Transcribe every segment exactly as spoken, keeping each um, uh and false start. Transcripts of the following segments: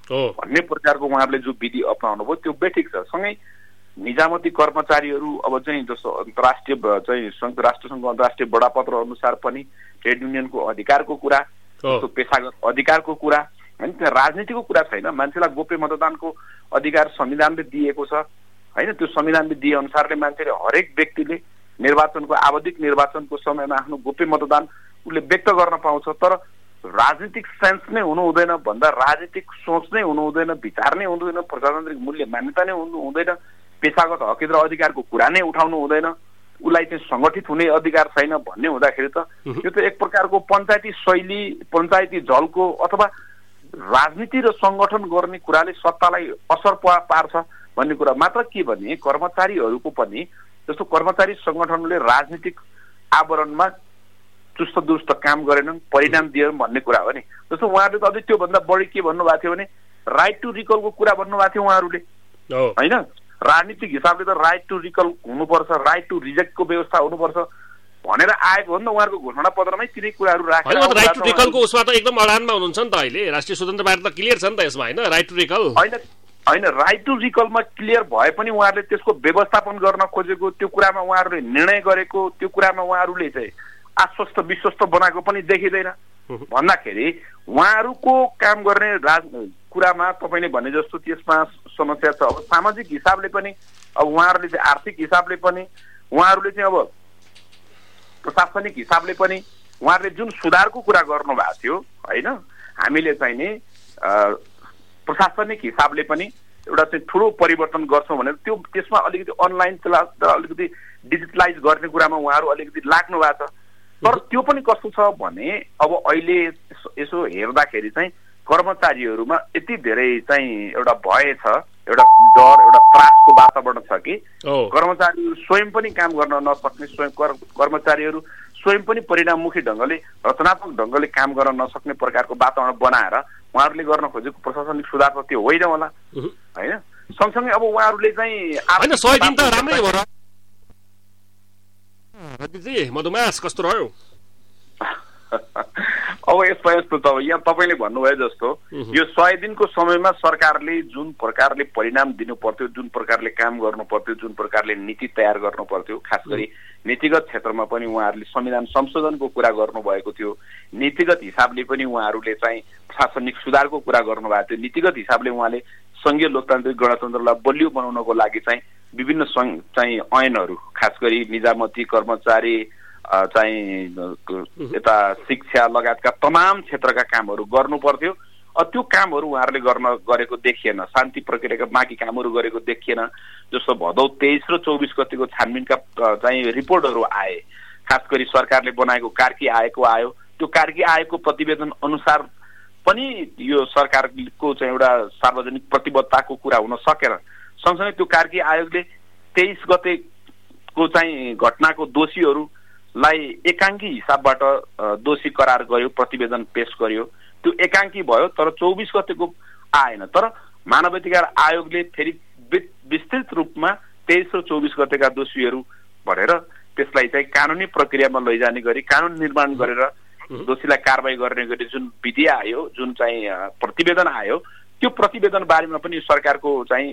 भन्ने प्रकारको उहाँहरूले जो विधि अपनाउनु भयो त्यो बेठिक छ। सँगै निजामती कर्मचारीहरू अब चाहिँ जस्तो अन्तर्राष्ट्रिय चाहिँ संयुक्त राष्ट्रसङ्घको अन्तर्राष्ट्रिय बडापत्र अनुसार पनि ट्रेड युनियनको अधिकारको कुरा, जस्तो पेसागत अधिकारको कुरा, होइन, त्यहाँ राजनीतिको कुरा छैन। मान्छेलाई गोप्य मतदानको अधिकार संविधानले दिएको छ, होइन, त्यो संविधानले दिए अनुसारले मान्छेले हरेक व्यक्तिले निर्वाचनको आवधिक निर्वाचनको समयमा आफ्नो गोप्य मतदान उसले व्यक्त गर्न पाउँछ। तर राजनीतिक सेन्स नै हुनु हुँदैन भन्दा राजनीतिक सोच नै हुनु हुँदैन, विचार नै हुँदैन, प्रजातान्त्रिक मूल्य मान्यता नै हुनु हुँदैन, पेसागत हक र अधिकारको कुरा नै उठाउनु हुँदैन, उसलाई चाहिँ सङ्गठित हुने अधिकार छैन भन्ने हुँदाखेरि त यो त एक प्रकारको पञ्चायती शैली, पञ्चायती झल्को अथवा राजनीति र सङ्गठन गर्ने कुराले सत्तालाई असर पार्छ भन्ने कुरा मात्र। के भने कर्मचारीहरूको पनि जस्तो कर्मचारी सङ्गठनले राजनीतिक आवरणमा चुस्त दुरुस्त काम गरेनन्, परिणाम दिएनन् भन्ने कुरा हो नि। जस्तो उहाँहरूले त अझै त्योभन्दा बढी के भन्नुभएको थियो भने राइट टु रिकलको कुरा भन्नुभएको थियो उहाँहरूले, होइन। राजनीतिक हिसाबले त राइट टु रिकल हुनुपर्छ, राइट टु रिजेक्टको व्यवस्था हुनुपर्छ भनेर आएको हो नि त उहाँहरूको घोषणा पत्रमै तिनै कुराहरू राखेर। राइट टु रिकलको उसमा त एकदम अडानमा हुनुहुन्छ नि त अहिले, राष्ट्रिय स्वतन्त्र पार्टी त क्लियर छ नि त यसमा, होइन, राइट टु रिकल होइन होइन राइट टु रिकलमा क्लियर भए पनि उहाँहरूले त्यसको व्यवस्थापन गर्न खोजेको, त्यो कुरामा उहाँहरूले निर्णय गरेको, त्यो कुरामा उहाँहरूले चाहिँ आश्वस्त विश्वस्त बनाएको पनि देखिँदैन। भन्दाखेरि उहाँहरूको काम गर्ने राज कुरामा तपाईँले भने जस्तो त्यसमा समस्या छ। अब सामाजिक हिसाबले पनि, अब उहाँहरूले चाहिँ आर्थिक हिसाबले पनि, उहाँहरूले चाहिँ अब प्रशासनिक हिसाबले पनि उहाँहरूले जुन सुधारको कुरा गर्नुभएको थियो, होइन, हामीले चाहिँ नि प्रशासनिक हिसाबले पनि एउटा चाहिँ ठुलो परिवर्तन गर्छौँ भनेर त्यो त्यसमा अलिकति अनलाइन क्लास र अलिकति डिजिटलाइज गर्ने कुरामा उहाँहरू अलिकति लाग्नु भएको छ। तर त्यो पनि कस्तो छ भने अब अहिले यसो हेर्दाखेरि चाहिँ कर्मचारीहरूमा यति धेरै चाहिँ एउटा भय छ, एउटा डर, एउटा त्रासको वातावरण छ कि कर्मचारीहरू स्वयं पनि काम गर्न नसक्ने, स्वयं कर्मचारीहरू स्वयं पनि परिणाममुखी ढङ्गले रचनात्मक ढङ्गले काम गर्न नसक्ने प्रकारको वातावरण बनाएर उहाँहरूले गर्न खोजेको प्रशासनिक सुधार त त्यो होइन होला, होइन। सँगसँगै अब उहाँहरूले चाहिँ सय दिन त राम्रै हो र मधुमास कस्तो रह्यो? अब यसमा यस्तो त यहाँ तपाईँले भन्नुभयो जस्तो यो सय दिनको समयमा सरकारले जुन प्रकारले परिणाम दिनु पर्थ्यो, जुन प्रकारले काम गर्नु पर्थ्यो, जुन प्रकारले नीति तयार गर्नु पर्थ्यो, खास गरी नीतिगत क्षेत्रमा पनि उहाँहरूले संविधान संशोधनको कुरा गर्नुभएको थियो, नीतिगत हिसाबले पनि उहाँहरूले चाहिँ प्रशासनिक सुधारको कुरा गर्नुभएको थियो, नीतिगत हिसाबले उहाँले सङ्घीय लोकतान्त्रिक गणतन्त्रलाई बलियो बनाउनको लागि चाहिँ विभिन्न चाहिँ ऐनहरू, खास गरी निजामती कर्मचारी चाहिँ यता शिक्षा लगायतका तमाम क्षेत्रका कामहरू गर्नु पर्थ्यो। त्यो कामहरू उहाँहरूले गर्न गरेको देखिएन, शान्ति प्रक्रियाका बाँकी कामहरू गरेको देखिएन। जस्तो भदौ तेइस र चौबिस गतिको छानबिनका चाहिँ रिपोर्टहरू आए, खास गरी सरकारले बनाएको कार्की आएको आयो, त्यो कार्की आएको प्रतिवेदन अनुसार पनि यो सरकारको चाहिँ एउटा सार्वजनिक प्रतिबद्धताको कुरा हुन सकेन। सँगसँगै त्यो कार्की आयोगले तेइस गतेको चाहिँ घटनाको दोषीहरूलाई एकाङ्की हिसाबबाट दोषी करार गर्यो, प्रतिवेदन पेश गर्यो, त्यो एकाङ्की भयो। तर चौबिस गतेको आएन। तर मानवाधिकार आयोगले फेरि विस्तृत रूपमा तेइस र चौबिस गतेका दोषीहरू भनेर त्यसलाई चाहिँ कानुनी प्रक्रियामा लैजाने गरी कानुन निर्माण गरेर दोषीलाई कारवाही गर्ने गरी जुन विधि आयो, जुन चाहिँ प्रतिवेदन आयो, त्यो प्रतिवेदन बारेमा पनि सरकारको चाहिँ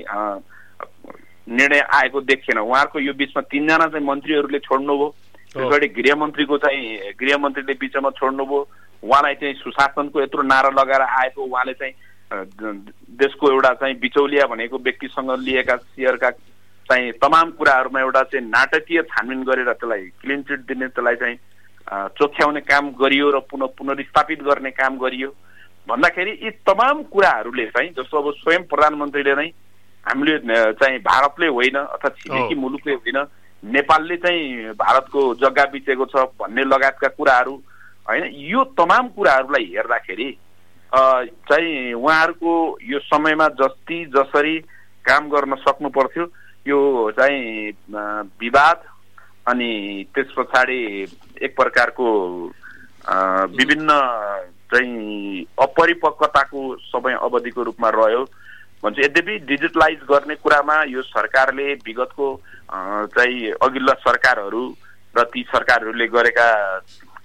निर्णय आएको देखिएन। उहाँहरूको यो बिचमा तीनजना चाहिँ मन्त्रीहरूले छोड्नुभयो, त्यसपछि गृहमन्त्रीको चाहिँ गृहमन्त्रीले बिचमा छोड्नुभयो, उहाँलाई चाहिँ सुशासनको यत्रो नारा लगाएर आएको, उहाँले चाहिँ देशको एउटा चाहिँ बिचौलिया भनेको व्यक्तिसँग लिएका सेयरका चाहिँ तमाम कुराहरूमा एउटा चाहिँ नाटकीय छानबिन गरेर त्यसलाई क्लिन चिट दिने, त्यसलाई चाहिँ चोख्याउने काम गरियो र पुनः पुनर्स्थापित गर्ने काम गरियो। भन्दाखेरि यी तमाम कुराहरूले चाहिँ जस्तो अब स्वयं प्रधानमन्त्रीले नै हामीले चाहिँ भारतले होइन अथवा छिमेकी मुलुकले होइन, नेपालले चाहिँ भारतको जग्गा बिचेको छ भन्ने लगायतका कुराहरू, होइन, यो तमाम कुराहरूलाई हेर्दाखेरि चाहिँ उहाँहरूको यो समयमा जति जसरी काम गर्न सक्नु पर्थ्यो यो चाहिँ विवाद अनि त्यस पछाडि एक प्रकारको विभिन्न चाहिँ अपरिपक्वताको समय अवधिको रूपमा रह्यो भन्छ। यद्यपि डिजिटलाइज गर्ने कुरामा यो सरकारले विगतको चाहिँ अघिल्ला सरकारहरू र ती सरकारहरूले गरेका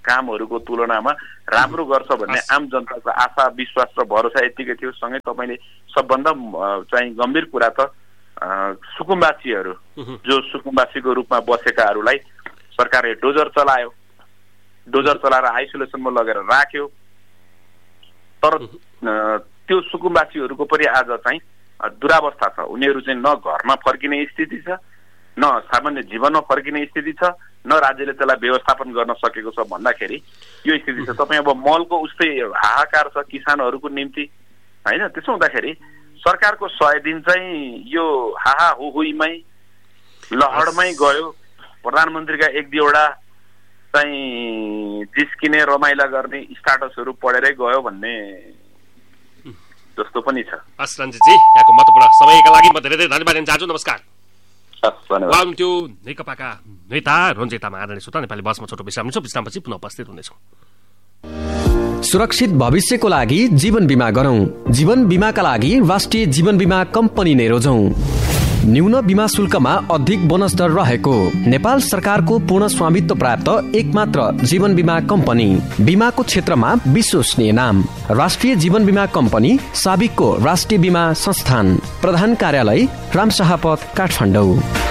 कामहरूको तुलनामा राम्रो गर्छ भन्ने आम जनताको आशा विश्वास र भरोसा यतिकै थियो। सँगै तपाईँले सबभन्दा चाहिँ गम्भीर कुरा त सुकुम्बासीहरू जो सुकुम्बासीको रूपमा बसेकाहरूलाई सरकारले डोजर चलायो, डोजर चलाएर आइसोलेसनमा लगेर राख्यो। तर त्यो सुकुम्बासीहरूको पनि आज चाहिँ दुरावस्था छ। उनीहरू चाहिँ न घरमा फर्किने स्थिति छ, न सामान्य जीवनमा फर्किने स्थिति छ, न राज्यले त्यसलाई व्यवस्थापन गर्न सकेको छ भन्दाखेरि यो स्थिति छ। तपाईँ अब मलको उस्तै हाहाकार छ किसानहरूको निम्ति होइन। त्यसो हुँदाखेरि सरकारको सय दिन चाहिँ यो हाहा हुहुईमै लहरमै गयो। प्रधानमन्त्रीका एक दुईवटा चाहिँ जिस्किने रमाइला गर्ने स्टाटसहरू पढेरै गयो भन्ने जस्तो पनि छ। हस् रञ्जितजी, यहाँको महत्त्वपूर्ण समयका लागि म धेरै धेरै धन्यवाद दिन चाहन्छु। नमस्कार। उहाँ हुनुहुन्थ्यो नेकपाका नेता रञ्जित तामाङ। आदरणीय श्रोता, नेपाली बसमा छोटो विश्राम लिन्छौँ। विश्रामपछि पुनः उपस्थित हुनेछौँ। सुरक्षित भविष्यको लागि जीवन बीमा गरौं। जीवन बीमाका लागि राष्ट्रिय जीवन बीमा कम्पनी नै रोजौं। न्यून बीमा शुल्कमा अधिक बोनस दर रहेको नेपाल सरकारको पूर्ण स्वामित्व प्राप्त एकमात्र जीवन बीमा कम्पनी। बीमाको क्षेत्रमा विश्वसनीय नाम राष्ट्रिय जीवन बीमा कम्पनी, साबिकको राष्ट्रिय बीमा संस्थान। प्रधान कार्यालय रामशाहपथ, काठमाडौँ।